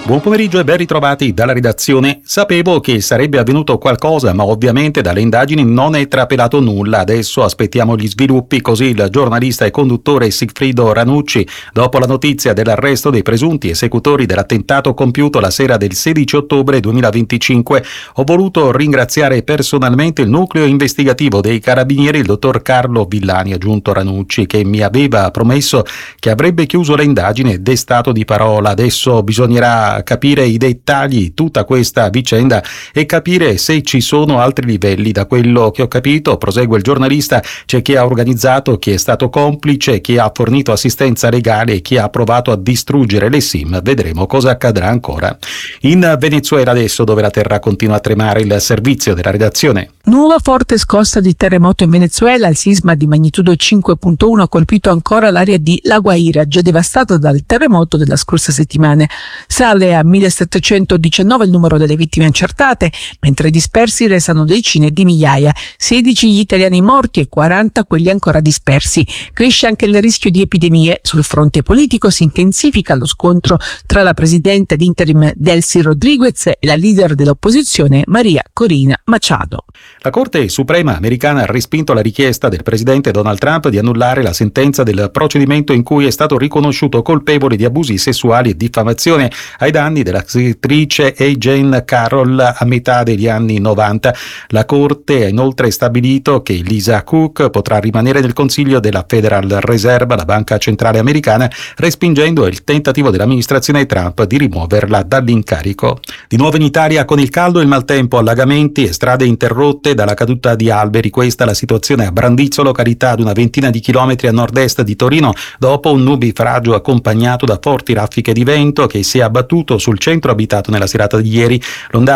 Buon pomeriggio e ben ritrovati dalla redazione. Sapevo che sarebbe avvenuto qualcosa, ma ovviamente dalle indagini non è trapelato nulla. Adesso aspettiamo gli sviluppi, così il giornalista e conduttore Sigfrido Ranucci, dopo la notizia dell'arresto dei presunti esecutori dell'attentato compiuto la sera del 16 ottobre 2025, ho voluto ringraziare personalmente il nucleo investigativo dei Carabinieri, il dottor Carlo Villani, aggiunto Ranucci, che mi aveva promesso che avrebbe chiuso le indagini ed è stato di parola. Adesso bisognerà capire i dettagli di tutta questa vicenda e capire se ci sono altri livelli. Da quello che ho capito, prosegue il giornalista, c'è chi ha organizzato, chi è stato complice, chi ha fornito assistenza legale e chi ha provato a distruggere le SIM. Vedremo cosa accadrà ancora. In Venezuela adesso, dove la terra continua a tremare, il servizio della redazione. Nuova forte scossa di terremoto in Venezuela. Il sisma di magnitudo 5.1 ha colpito ancora l'area di La Guaira, già devastata dal terremoto della scorsa settimana. Sale a 1719 il numero delle vittime accertate, mentre i dispersi restano decine di migliaia. 16 gli italiani morti e 40 quelli ancora dispersi. Cresce anche il rischio di epidemie. Sul fronte politico si intensifica lo scontro tra la presidente d'interim Delcy Rodriguez e la leader dell'opposizione Maria Corina Machado. La Corte Suprema americana ha respinto la richiesta del presidente Donald Trump di annullare la sentenza del procedimento in cui è stato riconosciuto colpevole di abusi sessuali e diffamazione ai danni della scrittrice A. Jane Carroll a metà degli anni 90. La Corte ha inoltre stabilito che Lisa Cook potrà rimanere nel Consiglio della Federal Reserve, la banca centrale americana, respingendo il tentativo dell'amministrazione Trump di rimuoverla dall'incarico. Di nuovo in Italia, con il caldo e il maltempo, allagamenti e strade interrotte dalla caduta di alberi. Questa è la situazione a Brandizzo, località ad una ventina di chilometri a nord-est di Torino, dopo un nubifragio accompagnato da forti raffiche di vento che si è abbattuto sul centro abitato nella serata di ieri. L'ondata